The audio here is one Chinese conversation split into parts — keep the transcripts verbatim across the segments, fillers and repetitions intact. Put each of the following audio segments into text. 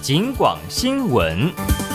警广新闻。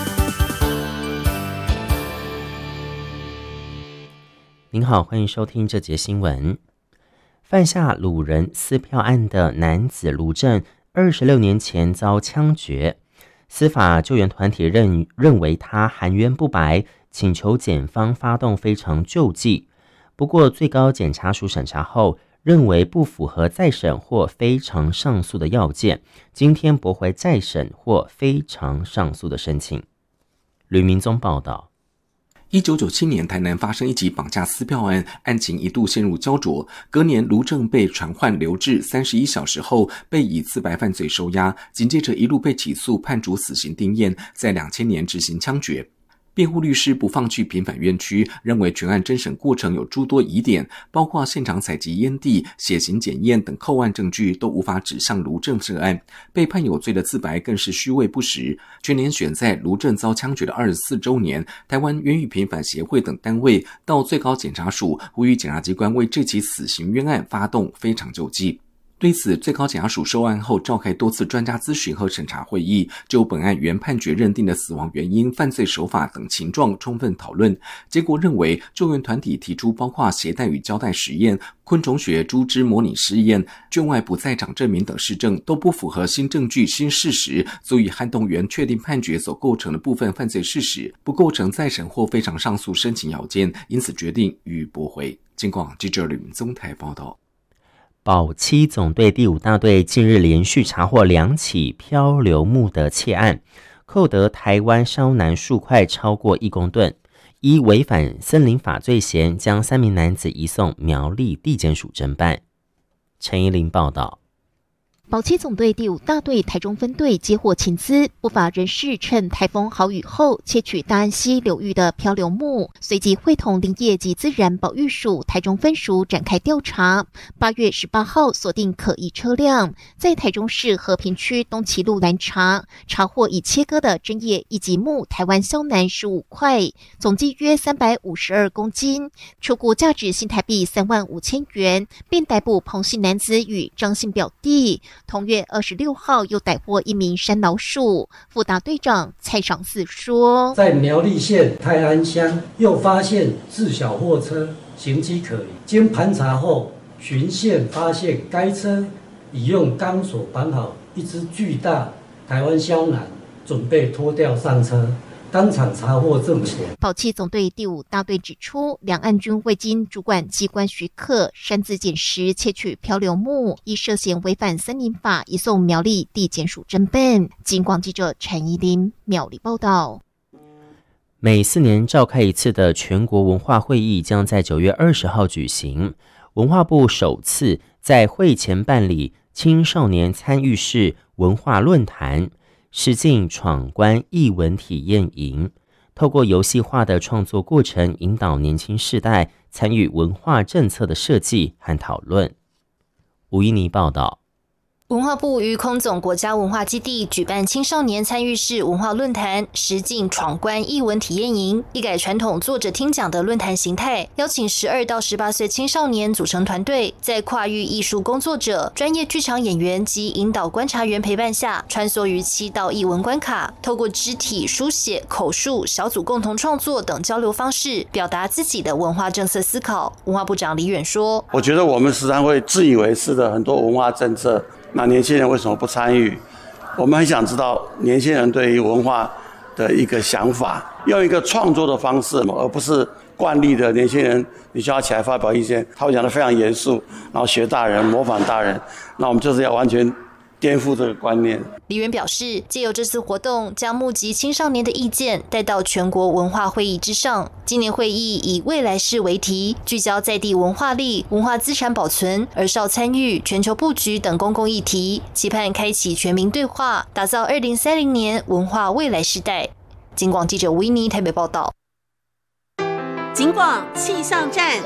您好，欢迎收听这节新闻。犯下掳人撕票案的男子卢正，二十六年前遭枪决，司法救援团体认认为他含冤不白，请求检方发动非常救济。不过，最高检察署审查后，认为不符合再审或非常上诉的要件，今天驳回再审或非常上诉的申请。吕明宗报道。 一九九七年台南发生一起绑架撕票案，案情一度陷入焦灼。隔年卢正被传唤留置三十一小时后，被以自白犯罪收押，紧接着一路被起诉，判处死刑定谳，在两千年执行枪决。辩护律师不放弃平反冤屈，认为全案侦审过程有诸多疑点，包括现场采集烟蒂、血型检验等扣案证据都无法指向卢正涉案，被判有罪的自白更是虚伪不实。全年选在卢正遭枪决的二十四周年，台湾冤狱平反协会等单位到最高检察署呼吁检察机关为这起死刑冤案发动非常救济。对此，最高检察署收案后召开多次专家咨询和审查会议，就本案原判决认定的死亡原因、犯罪手法等情状充分讨论。结果认为，救援团体提出包括携带与胶带实验、昆虫学猪只模拟试验、卷外不在场证明等事证都不符合新证据、新事实，足以撼动原确定判决所构成的部分犯罪事实，不构成再审或非常上诉申请要件，因此决定予以驳回。警广记者吕明宗台报道。 保七总队第五大队近日连续查获两起漂流木的窃案，扣得台湾烧楠树块超过一公吨，依违反森林法罪嫌，将三名男子移送苗栗地检署侦办。陈怡玲报道。 保七总队第五大队台中分队接获情资，不法人士趁台风豪雨后窃取大安溪流域的漂流木，随即会同林业及自然保育署台中分署展开调查。八月十八号锁定可疑车辆，在台中市和平区东旗路拦查，查获已切割的针叶一级木台湾肖楠十五块，总计约三百五十二公斤，出估价值新台币三万五千元，并逮捕彭姓男子与张姓表弟。同月二十六号又逮获一名山老鼠。副大队长蔡赏四说， 在苗栗县泰安乡又发现自小货车行迹可疑，经盘查后循线发现该车已用钢索绑好一只巨大台湾肖楠，准备拖吊上车，当场查获证钱。 保七总队第五大队指出，两岸均未经主管机关许可擅自捡拾窃取漂流木，依涉嫌违反森林法，移送苗栗地检署侦办。警广记者陈怡琳苗栗报道。 每四年召开一次的全国文化会议将在九月二十号举行。文化部首次在会前办理青少年参与式文化论坛。实境闯关艺文体验营，透过游戏化的创作过程，引导年轻世代参与文化政策的设计和讨论。吴依妮报道。 文化部于空总国家文化基地举办青少年参与式文化论坛实境闯关艺文体验营，一改传统坐着听讲的论坛形态，邀请十二到十八岁青少年组成团队，在跨域艺术工作者、专业剧场演员及引导观察员陪伴下，穿梭于七道艺文关卡，透过肢体、书写、口述、小组共同创作等交流方式，表达自己的文化政策思考。文化部长李远说：“ 我觉得我们时常会自以为是的很多文化政策。”那年轻人为什么不参与？我们很想知道年轻人对于文化的一个想法，用一个创作的方式，而不是惯例的年轻人你就要起来发表意见，他会讲得非常严肃，然后学大人模仿大人，那我们就是要完全颠覆这个观念。 李远表示，藉由这次活动，将募集青少年的意见带到全国文化会议之上。今年会议以未来式为题，聚焦在地文化力、文化资产保存、儿少参与、全球布局等公共议题，期盼开启全民对话，打造二零三零年文化未来世代。警广记者吴依妮台北报道。 警广气象站。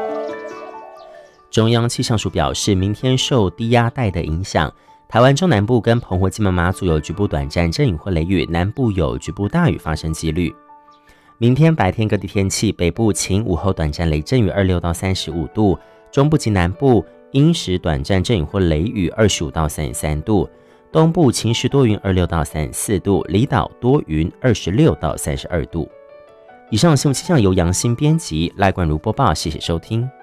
中央气象署表示，明天受低压带的影响，台湾中南部跟澎湖、金门、马祖有局部短暂阵雨或雷雨，南部有局部大雨发生几率。明天白天各地天气，北部晴，午后短暂雷阵雨，二十六到三十五度；中部及南部阴时短暂阵雨或雷雨，二十五到三十三度； 东部晴时多云二十六到三十四度，离岛多云二十六到三十二度。以上新闻气象由杨新编辑，赖冠如播报，谢谢收听。